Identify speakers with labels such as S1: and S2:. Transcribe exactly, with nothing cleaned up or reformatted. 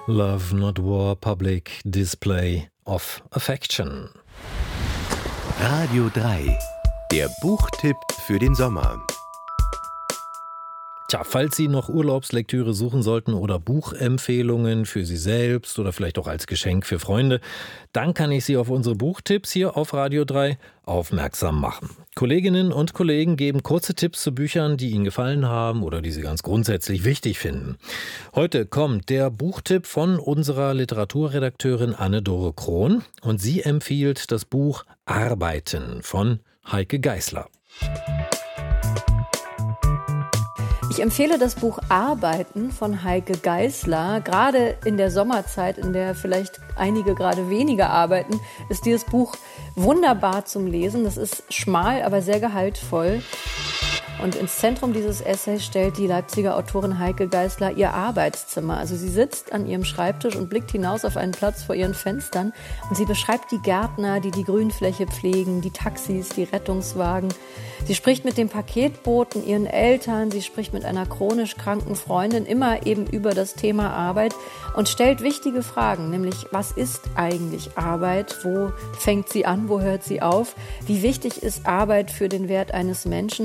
S1: Love Not War, Public Display of Affection.
S2: Radio drei, der Buchtipp für den Sommer.
S1: Tja, falls Sie noch Urlaubslektüre suchen sollten oder Buchempfehlungen für Sie selbst oder vielleicht auch als Geschenk für Freunde, dann kann ich Sie auf unsere Buchtipps hier auf Radio drei aufmerksam machen. Kolleginnen und Kollegen geben kurze Tipps zu Büchern, die Ihnen gefallen haben oder die Sie ganz grundsätzlich wichtig finden. Heute kommt der Buchtipp von unserer Literaturredakteurin Anne-Dore Krohn und sie empfiehlt das Buch Arbeiten von Heike Geisler.
S3: Ich empfehle das Buch Arbeiten von Heike Geisler. Gerade in der Sommerzeit, in der vielleicht einige gerade weniger arbeiten, ist dieses Buch wunderbar zum Lesen. Das ist schmal, aber sehr gehaltvoll. Und ins Zentrum dieses Essays stellt die Leipziger Autorin Heike Geisler ihr Arbeitszimmer. Also sie sitzt an ihrem Schreibtisch und blickt hinaus auf einen Platz vor ihren Fenstern. Und sie beschreibt die Gärtner, die die Grünfläche pflegen, die Taxis, die Rettungswagen. Sie spricht mit dem Paketboten, ihren Eltern. Sie spricht mit einer chronisch kranken Freundin, immer eben über das Thema Arbeit und stellt wichtige Fragen, nämlich was ist eigentlich Arbeit? Wo fängt sie an? Wo hört sie auf? Wie wichtig ist Arbeit für den Wert eines Menschen?